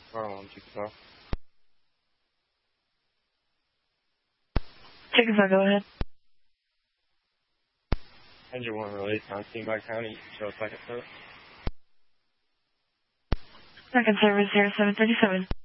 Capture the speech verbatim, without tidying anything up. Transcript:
Harlem, Chickasaw. Chickasaw, go ahead. Engine one release on Steamboat County. Show second service. Second service zero seven thirty-seven.